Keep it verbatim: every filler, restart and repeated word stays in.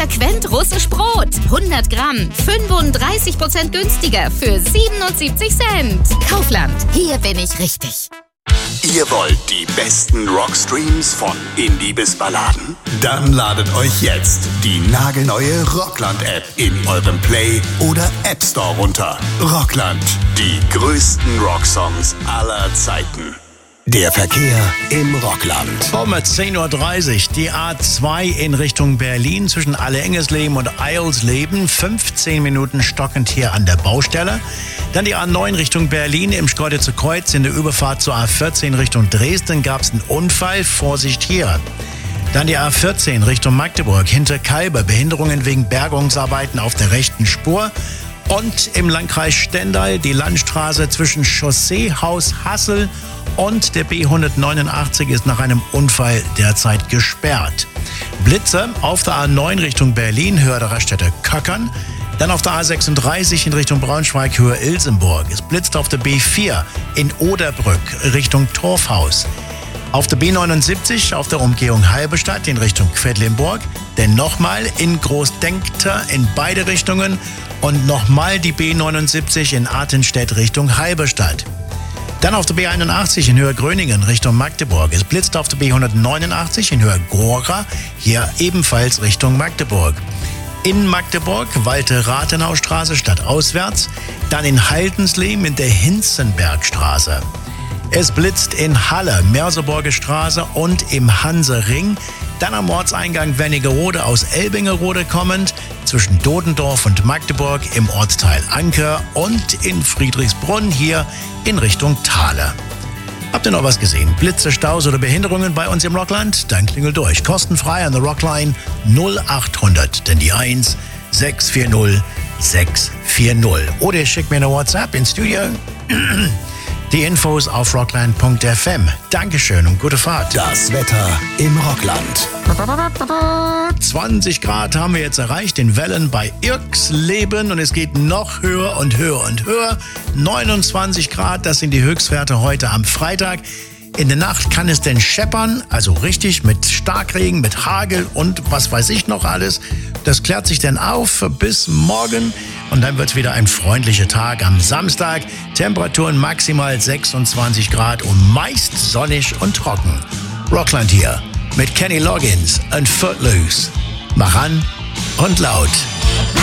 Konsequent russisch Brot. hundert Gramm, fünfunddreißig Prozent günstiger für siebenundsiebzig Cent. Kaufland, hier bin ich richtig. Ihr wollt die besten Rockstreams von Indie bis Balladen? Dann ladet euch jetzt die nagelneue Rockland-App in eurem Play- oder App Store runter. Rockland, die größten Rocksongs aller Zeiten. Der Verkehr im Rockland. Um zehn Uhr dreißig die A zwei in Richtung Berlin zwischen Alle-Engesleben und Eilsleben. fünfzehn Minuten stockend hier an der Baustelle. Dann die A neun Richtung Berlin im Schkeuditzer Kreuz. In der Überfahrt zur A vierzehn Richtung Dresden gab es einen Unfall. Vorsicht hier. Dann die A vierzehn Richtung Magdeburg. Hinter Kalbe Behinderungen wegen Bergungsarbeiten auf der rechten Spur. Und im Landkreis Stendal die Landstraße zwischen Chausseehaus Hassel und der B hundertneunundachtzig ist nach einem Unfall derzeit gesperrt. Blitze auf der A neun Richtung Berlin, Höhe der Raststätte Köckern. Dann auf der A sechsunddreißig in Richtung Braunschweig, Höhe Ilsenburg. Es blitzt auf der B vier in Oderbrück Richtung Torfhaus. Auf der B neunundsiebzig auf der Umgehung Halberstadt in Richtung Quedlinburg. Denn nochmal in Großdenkter in beide Richtungen. Und nochmal die B neunundsiebzig in Artenstedt Richtung Halberstadt. Dann auf der B einundachtzig in Höhe Gröningen Richtung Magdeburg. Es blitzt auf der B hundertneunundachtzig in Höhe Gora, hier ebenfalls Richtung Magdeburg. In Magdeburg, Walte-Rathenau-Straße stadtauswärts. Dann in Haldensleben in der Hinzenbergstraße. Es blitzt in Halle, Merseburger Straße und im Hansering. Dann am Ortseingang Wernigerode aus Elbingerode kommend, zwischen Dodendorf und Magdeburg im Ortsteil Anker und in Friedrichsbrunn hier in Richtung Thale. Habt ihr noch was gesehen? Blitze, Staus oder Behinderungen bei uns im Rockland? Dann klingelt durch. Kostenfrei an der Rockline null achthundert, denn die eins sechs vier null sechs vier null. Oder ihr schickt mir eine WhatsApp ins Studio. Die Infos auf rockland punkt f m. Dankeschön und gute Fahrt. Das Wetter im Rockland. zwanzig Grad haben wir jetzt erreicht in Wellen bei Irxleben und es geht noch höher und höher und höher. neunundzwanzig Grad, das sind die Höchstwerte heute am Freitag. In der Nacht kann es denn scheppern, also richtig mit Starkregen, mit Hagel und was weiß ich noch alles. Das klärt sich dann auf bis morgen und dann wird es wieder ein freundlicher Tag am Samstag. Temperaturen maximal sechsundzwanzig Grad und meist sonnig und trocken. Rockland hier mit Kenny Loggins und Footloose. Mach an und laut.